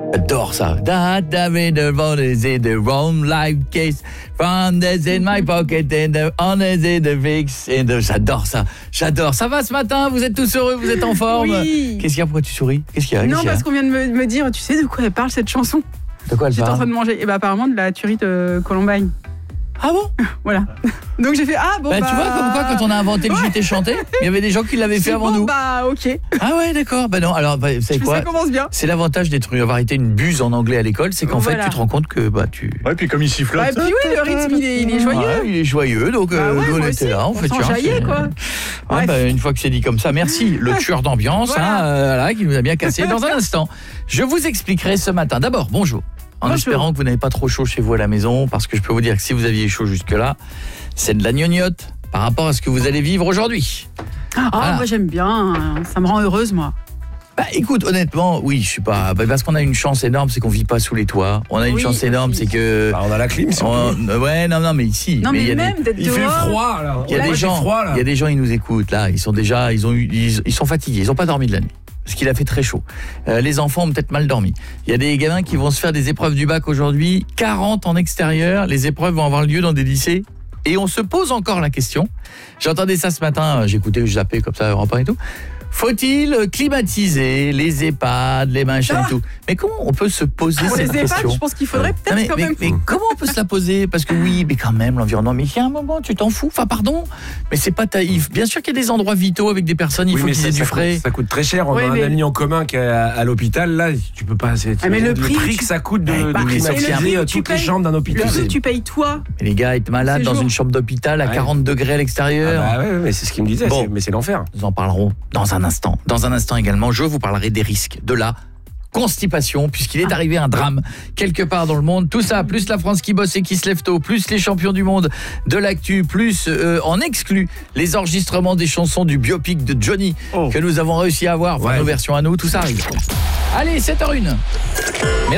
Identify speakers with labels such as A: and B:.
A: J'adore ça. That David is in the wrong life case. Found this in my pocket and the honest in the fix. J'adore ça. J'adore. Ça va ce matin? Vous êtes tous heureux? Vous êtes en forme?
B: Oui.
A: Qu'est-ce qu'il y a? Pourquoi tu souris? Qu'est-ce qu'il y a?
B: Non, parce qu'on vient de me dire, tu sais de quoi elle parle cette chanson?
A: De quoi elle
B: J'étais en
A: parle?
B: train de manger. Et bah apparemment de la tuerie de Columbine.
A: Ah bon?
B: Voilà. Donc j'ai fait tu
A: vois, comme quoi, quand on a inventé le JT chanté, il y avait des gens qui l'avaient fait avant nous.
B: Bah ok.
A: Ah ouais, d'accord. Bah non, alors, vous savez quoi?
B: Ça commence bien.
A: C'est l'avantage d'avoir été une buse en anglais à l'école, c'est qu'en fait, tu te rends compte que tu...
C: Ouais, puis comme il sifflote.
B: Ouais, puis oui, le rythme, il est joyeux.
A: Ouais, il est joyeux, donc nous, on était là, on fait
B: s'enjaillait, quoi.
A: Ouais, une fois que c'est dit comme ça, merci, le tueur d'ambiance, voilà, qui nous a bien cassé. Dans un instant, je vous expliquerai ce matin. D'abord, bonjour. En espérant que vous n'avez pas trop chaud chez vous à la maison, parce que je peux vous dire que si vous aviez chaud jusque-là, c'est de la gnognotte par rapport à ce que vous allez vivre aujourd'hui.
B: Voilà. Moi j'aime bien, ça me rend heureuse moi.
A: Bah écoute, honnêtement, oui, je suis pas... parce qu'on a une chance énorme, c'est qu'on vit pas sous les toits. On a une chance énorme, c'est que...
C: on a la clim, si
A: ouais, non, mais ici...
B: Non, mais même d'être dehors...
C: Il fait froid, là.
A: Il y a des gens, ils nous écoutent, là. Ils sont déjà... Ils sont fatigués, ils ont pas dormi de la nuit. Parce qu'il a fait très chaud. Les enfants ont peut-être mal dormi. Il y a des gamins qui vont se faire des épreuves du bac aujourd'hui, 40 en extérieur, les épreuves vont avoir lieu dans des lycées, et on se pose encore la question. J'entendais ça ce matin, j'écoutais, je zappais comme ça, Europe 1 et tout. Faut-il climatiser les EHPAD, les machins et tout? Mais comment on peut se poser cette question?
B: Les EHPAD, je pense qu'il faudrait peut-être quand même...
A: Mais comment on peut se la poser? Parce que oui, mais quand même, l'environnement, mais il y a un moment, tu t'en fous. Enfin, pardon, mais c'est pas taïf. Bien sûr qu'il y a des endroits vitaux avec des personnes, il faut qu'ils aient du frais.
C: Ça coûte très cher. On a un ami en commun qui est à l'hôpital, là, tu peux pas...
B: mais le
C: prix que ça coûte de climatiser toutes les chambres d'un hôpital.
B: Le prix que tu payes toi.
A: Mais les gars, être malade dans une chambre d'hôpital à 40 degrés à l'extérieur.
C: Ah ouais, mais c'est ce qu'il me disait, mais c'est l'enfer.
A: Nous en parlerons dans un instant. Dans un instant également, je vous parlerai des risques de la constipation, puisqu'il est arrivé un drame quelque part dans le monde. Tout ça, plus la France qui bosse et qui se lève tôt, plus les champions du monde de l'actu, plus en exclu les enregistrements des chansons du biopic de Johnny que nous avons réussi à avoir, nos versions à nous, tout ça arrive. Allez, 7h01.